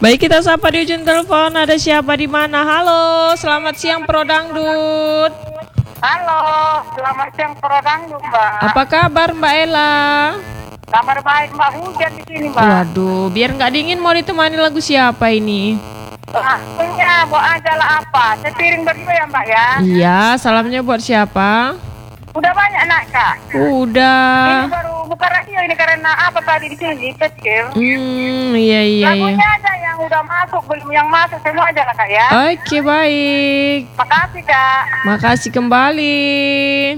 Baik, kita sapa di ujung telepon. Ada siapa di mana? Halo, selamat siang Pro Dangdut. Halo, selamat siang Pro Dangdut, Mbak. Apa kabar Mbak Ella? Kabar baik, Mbak. Hujan di sini, Mbak. Waduh, biar nggak dingin mau ditemani lagu siapa ini? Punya, buat aja lah apa? Sepiring berdua ya, Mbak ya? Iya, salamnya buat siapa? Udah banyak nak, Kak. Udah. Ini baru buka radio ini karena apa tadi di sini kecil. Iya. Lagunya aja yang udah masuk, belum yang masuk semua aja lah, Kak ya. Oke, baik. Makasih, Kak. Makasih kembali.